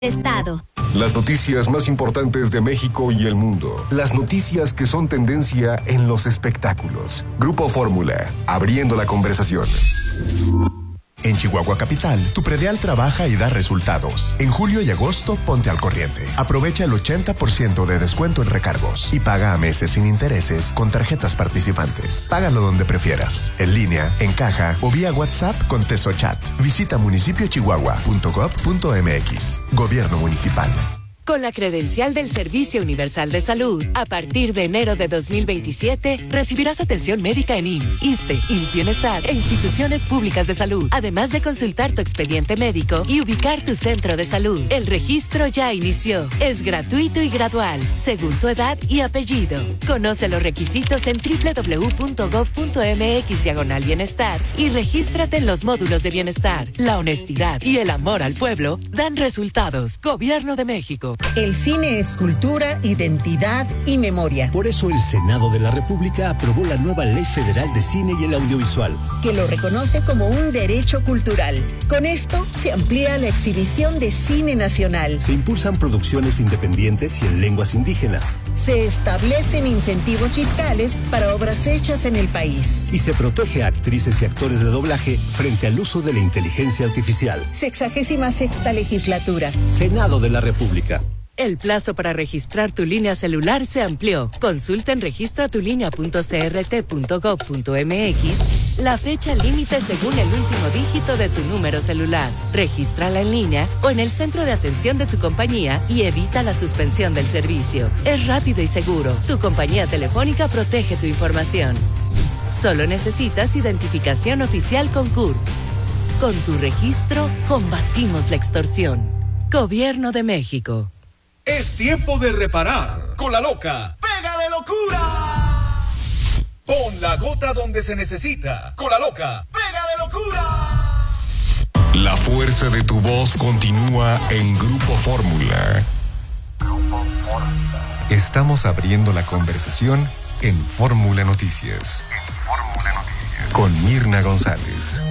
Estado. Las noticias más importantes de México y el mundo. Las noticias que son tendencia en los espectáculos. Grupo Fórmula, abriendo la conversación. En Chihuahua Capital, tu predial trabaja y da resultados. En julio y agosto, ponte al corriente. Aprovecha el 80% de descuento en recargos y paga a meses sin intereses con tarjetas participantes. Págalo donde prefieras, en línea, en caja o vía WhatsApp con TesoChat. Visita municipiochihuahua.gov.mx. Gobierno Municipal. Con la credencial del Servicio Universal de Salud, a partir de enero de 2027, recibirás atención médica en IMSS, ISSSTE, IMSS Bienestar e instituciones públicas de salud, además de consultar tu expediente médico y ubicar tu centro de salud. El registro ya inició. Es gratuito y gradual, según tu edad y apellido. Conoce los requisitos en www.gov.mx/bienestar y regístrate en los módulos de bienestar. La honestidad y el amor al pueblo dan resultados. Gobierno de México. El cine es cultura, identidad y memoria. Por eso el Senado de la República aprobó la nueva Ley Federal de Cine y el Audiovisual, que lo reconoce como un derecho cultural. Con esto se amplía la exhibición de cine nacional. Se impulsan producciones independientes y en lenguas indígenas. Se establecen incentivos fiscales para obras hechas en el país. Y se protege a actrices y actores de doblaje frente al uso de la inteligencia artificial. 66ª legislatura. Senado de la República. El plazo para registrar tu línea celular se amplió. Consulta en registratulinea.crt.gov.mx la fecha límite según el último dígito de tu número celular. Regístrala en línea o en el centro de atención de tu compañía y evita la suspensión del servicio. Es rápido y seguro. Tu compañía telefónica protege tu información. Solo necesitas identificación oficial con CURP. Con tu registro, combatimos la extorsión. Gobierno de México. Es tiempo de reparar. Con la loca. ¡Pega de locura! Pon la gota donde se necesita. Con la loca. ¡Pega de locura! La fuerza de tu voz continúa en Grupo Fórmula. Estamos abriendo la conversación en Fórmula Noticias. Con Mirna González.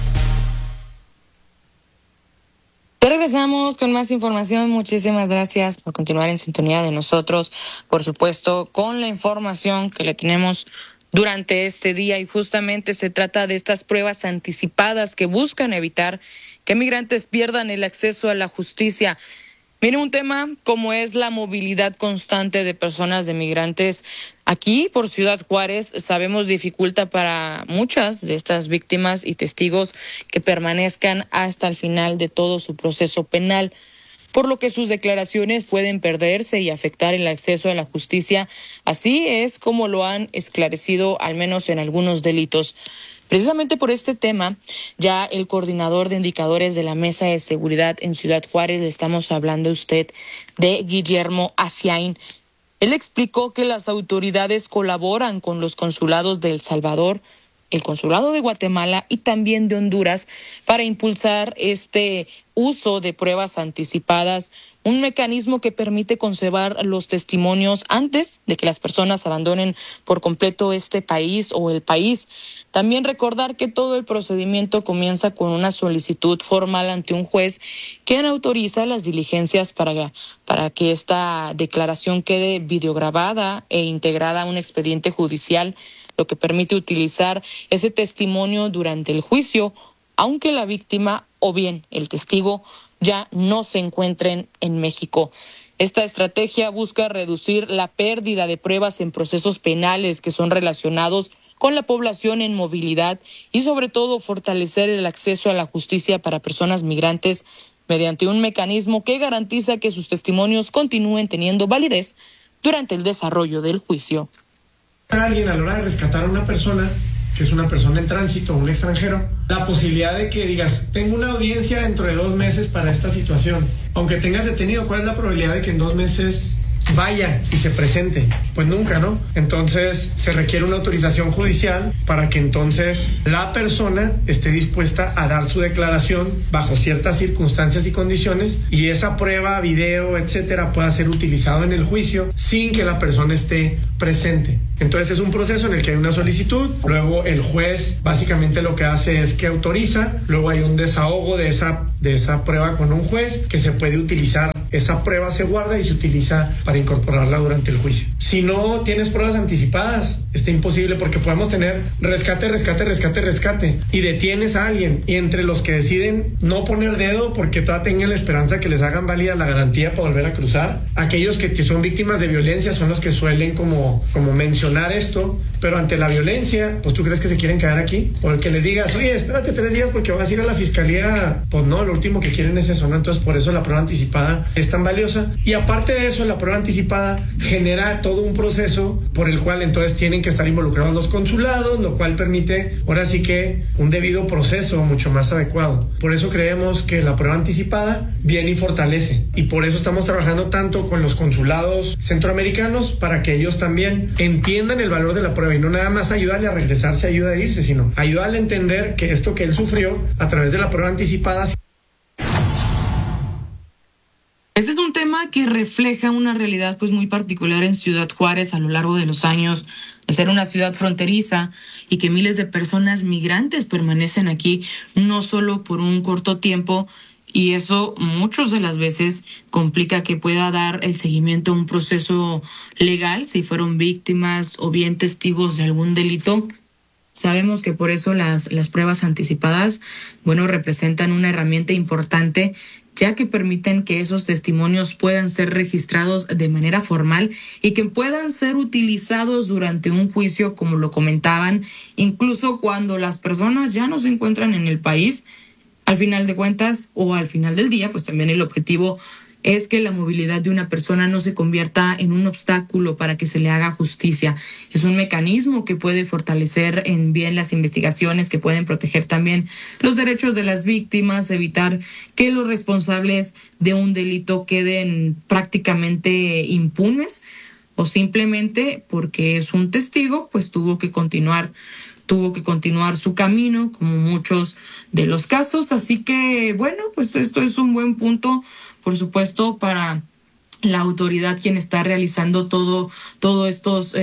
Regresamos con más información. Muchísimas gracias por continuar en sintonía de nosotros, por supuesto, con la información que le tenemos durante este día, y justamente se trata de estas pruebas anticipadas que buscan evitar que migrantes pierdan el acceso a la justicia. Mire, un tema como es la movilidad constante de personas de migrantes aquí por Ciudad Juárez, sabemos dificulta para muchas de estas víctimas y testigos que permanezcan hasta el final de todo su proceso penal, por lo que sus declaraciones pueden perderse y afectar el acceso a la justicia. Así es como lo han esclarecido, al menos en algunos delitos. Precisamente por este tema, ya el coordinador de indicadores de la Mesa de Seguridad en Ciudad Juárez, le estamos hablando a usted de Guillermo Asiain. Él explicó que las autoridades colaboran con los consulados de El Salvador, el consulado de Guatemala y también de Honduras para impulsar este uso de pruebas anticipadas, un mecanismo que permite conservar los testimonios antes de que las personas abandonen por completo este país o el país. También recordar que todo el procedimiento comienza con una solicitud formal ante un juez, quien autoriza las diligencias para que esta declaración quede videograbada e integrada a un expediente judicial, lo que permite utilizar ese testimonio durante el juicio, aunque la víctima o bien el testigo ya no se encuentren en México. Esta estrategia busca reducir la pérdida de pruebas en procesos penales que son relacionados con la población en movilidad y sobre todo fortalecer el acceso a la justicia para personas migrantes mediante un mecanismo que garantiza que sus testimonios continúen teniendo validez durante el desarrollo del juicio. Alguien a la hora de rescatar a una persona, que es una persona en tránsito, un extranjero, la posibilidad de que digas, tengo una audiencia dentro de 2 meses para esta situación. Aunque tengas detenido, ¿cuál es la probabilidad de que en 2 meses vaya y se presente? Pues nunca, ¿no? Entonces se requiere una autorización judicial para que entonces la persona esté dispuesta a dar su declaración bajo ciertas circunstancias y condiciones, y esa prueba, video, etcétera, pueda ser utilizado en el juicio sin que la persona esté presente. Entonces es un proceso en el que hay una solicitud, luego el juez básicamente lo que hace es que autoriza, luego hay un desahogo de de esa prueba con un juez, que se puede utilizar. Esa prueba se guarda y se utiliza para incorporarla durante el juicio. Si no tienes pruebas anticipadas, está imposible, porque podemos tener rescate y detienes a alguien, y entre los que deciden no poner dedo porque todavía tengan la esperanza que les hagan válida la garantía para volver a cruzar, aquellos que son víctimas de violencia son los que suelen como mencionar esto, pero ante la violencia, pues ¿tú crees que se quieren quedar aquí? O que les digas, oye, espérate 3 días porque vas a ir a la fiscalía, pues no, lo último que quieren es eso, ¿no? Entonces por eso la prueba anticipada es tan valiosa. Y aparte de eso, la prueba anticipada genera todo un proceso por el cual entonces tienen que estar involucrados los consulados, lo cual permite ahora sí que un debido proceso mucho más adecuado. Por eso creemos que la prueba anticipada viene y fortalece, y por eso estamos trabajando tanto con los consulados centroamericanos para que ellos también entiendan el valor de la prueba, y no nada más ayudarle a regresarse, ayuda a irse, sino ayudarle a entender que esto que él sufrió a través de la prueba anticipada. Este es un tema que refleja una realidad pues muy particular en Ciudad Juárez a lo largo de los años, de ser una ciudad fronteriza y que miles de personas migrantes permanecen aquí no solo por un corto tiempo, y eso muchas de las veces complica que pueda dar el seguimiento a un proceso legal si fueron víctimas o bien testigos de algún delito. Sabemos que por eso las pruebas anticipadas, representan una herramienta importante, ya que permiten que esos testimonios puedan ser registrados de manera formal y que puedan ser utilizados durante un juicio, como lo comentaban, incluso cuando las personas ya no se encuentran en el país. Al final de cuentas, o al final del día, pues también el objetivo es que la movilidad de una persona no se convierta en un obstáculo para que se le haga justicia. Es un mecanismo que puede fortalecer en bien las investigaciones, que pueden proteger también los derechos de las víctimas, evitar que los responsables de un delito queden prácticamente impunes, o simplemente porque es un testigo, pues tuvo que continuar su camino, como muchos de los casos. Así que, pues esto es un buen punto, por supuesto, para la autoridad quien está realizando todo estos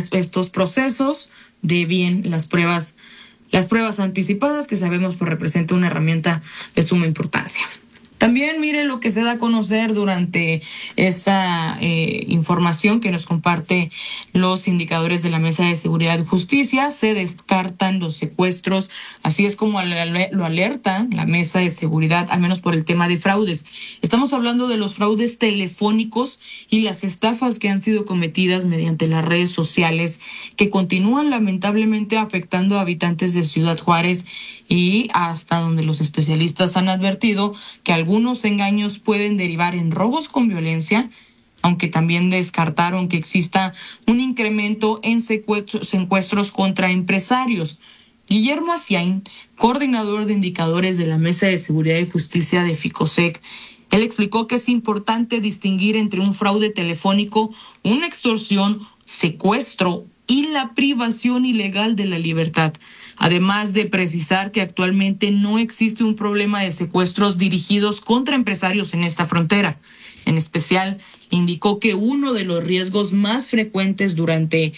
procesos de bien las pruebas anticipadas, que sabemos pues representa una herramienta de suma importancia. También miren lo que se da a conocer durante esta información que nos comparte los indicadores de la Mesa de Seguridad y Justicia. Se descartan los secuestros, así es como lo alerta la Mesa de Seguridad, al menos por el tema de fraudes. Estamos hablando de los fraudes telefónicos y las estafas que han sido cometidas mediante las redes sociales, que continúan lamentablemente afectando a habitantes de Ciudad Juárez, y hasta donde los especialistas han advertido que algunos engaños pueden derivar en robos con violencia, aunque también descartaron que exista un incremento en secuestros contra empresarios. Guillermo Asiain, coordinador de indicadores de la Mesa de Seguridad y Justicia de Ficosec, él explicó que es importante distinguir entre un fraude telefónico, una extorsión, secuestro y la privación ilegal de la libertad. Además de precisar que actualmente no existe un problema de secuestros dirigidos contra empresarios en esta frontera. En especial, indicó que uno de los riesgos más frecuentes durante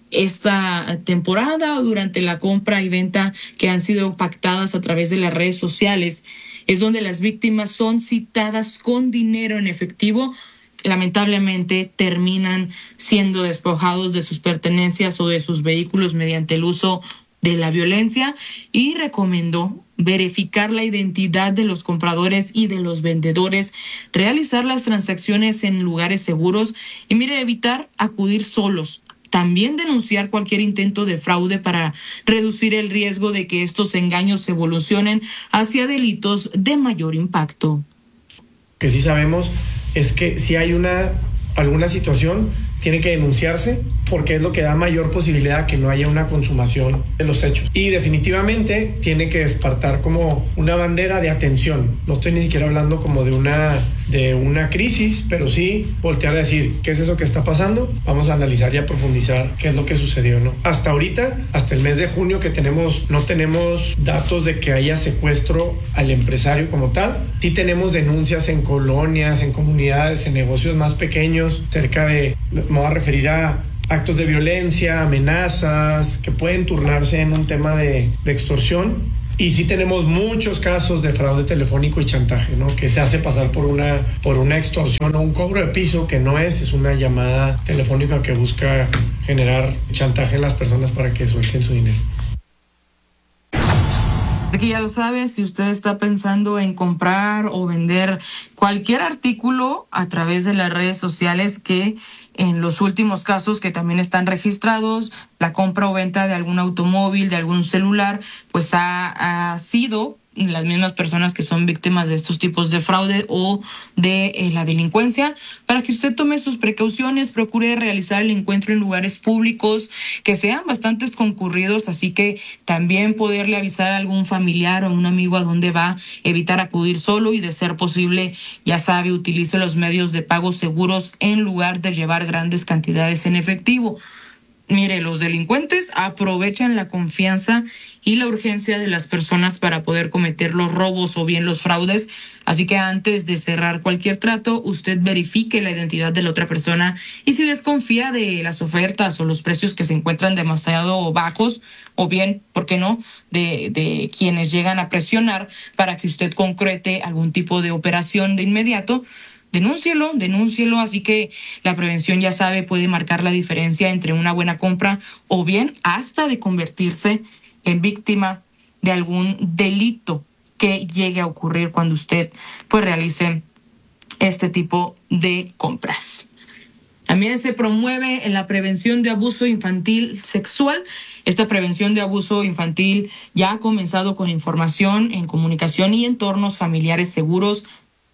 esta temporada o durante la compra y venta que han sido pactadas a través de las redes sociales es donde las víctimas son citadas con dinero en efectivo. Lamentablemente terminan siendo despojados de sus pertenencias o de sus vehículos mediante el uso de la violencia, y recomendó verificar la identidad de los compradores y de los vendedores, realizar las transacciones en lugares seguros y evitar acudir solos. También denunciar cualquier intento de fraude para reducir el riesgo de que estos engaños evolucionen hacia delitos de mayor impacto. Que sí sabemos es que si hay alguna situación, tiene que denunciarse, porque es lo que da mayor posibilidad a que no haya una consumación de los hechos. Y definitivamente tiene que despertar como una bandera de atención. No estoy ni siquiera hablando como de una crisis, pero sí voltear a decir, ¿qué es eso que está pasando? Vamos a analizar y a profundizar qué es lo que sucedió, ¿no? Hasta ahorita, hasta el mes de junio no tenemos datos de que haya secuestro al empresario como tal. Sí tenemos denuncias en colonias, en comunidades, en negocios más pequeños, me voy a referir a actos de violencia, amenazas, que pueden turnarse en un tema de extorsión. Y sí tenemos muchos casos de fraude telefónico y chantaje, ¿no? Que se hace pasar por una extorsión o un cobro de piso, que no es una llamada telefónica que busca generar chantaje en las personas para que suelten su dinero. Aquí ya lo sabe, si usted está pensando en comprar o vender cualquier artículo a través de las redes sociales, que en los últimos casos que también están registrados, la compra o venta de algún automóvil, de algún celular, pues ha sido las mismas personas que son víctimas de estos tipos de fraude o de la delincuencia, para que usted tome sus precauciones, procure realizar el encuentro en lugares públicos que sean bastante concurridos, así que también poderle avisar a algún familiar o a un amigo a dónde va, evitar acudir solo y, de ser posible, ya sabe, utilice los medios de pago seguros en lugar de llevar grandes cantidades en efectivo. Mire, los delincuentes aprovechan la confianza y la urgencia de las personas para poder cometer los robos o bien los fraudes. Así que antes de cerrar cualquier trato, usted verifique la identidad de la otra persona, y si desconfía de las ofertas o los precios que se encuentran demasiado bajos, o bien, ¿por qué no?, de quienes llegan a presionar para que usted concrete algún tipo de operación de inmediato, denúncielo. Así que la prevención, ya sabe, puede marcar la diferencia entre una buena compra o bien hasta de convertirse en víctima de algún delito que llegue a ocurrir cuando usted pues realice este tipo de compras. También se promueve en la prevención de abuso infantil sexual. Esta prevención de abuso infantil ya ha comenzado con información en comunicación y entornos familiares seguros.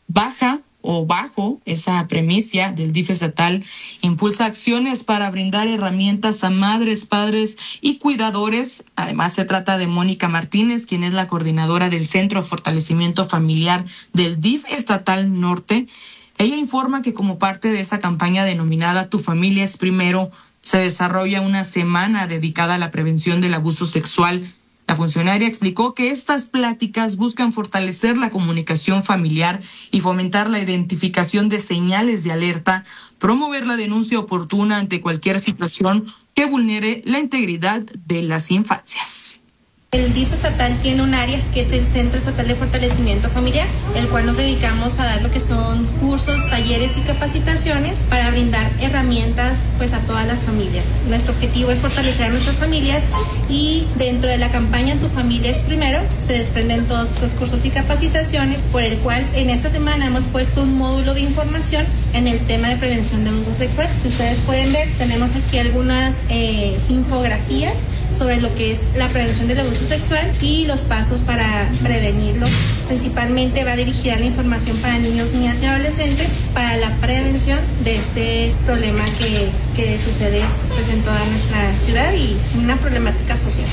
Bajo esa premisa del DIF estatal, impulsa acciones para brindar herramientas a madres, padres y cuidadores. Además, se trata de Mónica Martínez, quien es la coordinadora del Centro de Fortalecimiento Familiar del DIF estatal Norte. Ella informa que, como parte de esta campaña denominada Tu Familia es Primero, se desarrolla una semana dedicada a la prevención del abuso sexual. La funcionaria explicó que estas pláticas buscan fortalecer la comunicación familiar y fomentar la identificación de señales de alerta, promover la denuncia oportuna ante cualquier situación que vulnere la integridad de las infancias. El DIF estatal tiene un área que es el Centro Estatal de Fortalecimiento Familiar, el cual nos dedicamos a dar lo que son cursos, talleres y capacitaciones para brindar herramientas pues a todas las familias. Nuestro objetivo es fortalecer a nuestras familias, y dentro de la campaña Tu Familia es Primero se desprenden todos estos cursos y capacitaciones, por el cual en esta semana hemos puesto un módulo de información en el tema de prevención de abuso sexual. Que ustedes pueden ver, tenemos aquí algunas infografías sobre lo que es la prevención del abuso sexual y los pasos para prevenirlo. Principalmente va dirigida la información para niños, niñas y adolescentes para la prevención de este problema que sucede pues en toda nuestra ciudad y una problemática social.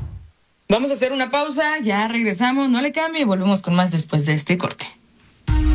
Vamos a hacer una pausa, ya regresamos, no le cambie, volvemos con más después de este corte.